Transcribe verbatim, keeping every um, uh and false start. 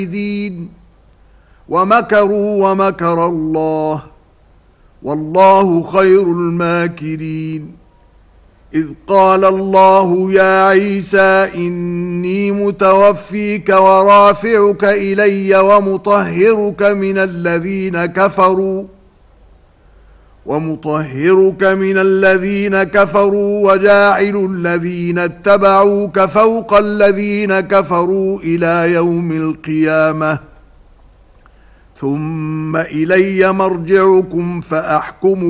ومكروا ومكر الله والله خير الماكرين. إذ قال الله يا عيسى إني متوفيك ورافعك إلي ومطهرك من الذين كفروا ومطهرك من الذين كفروا وجاعل الذين اتبعوك فوق الذين كفروا إلى يوم القيامة ثم إلي مرجعكم فأحكم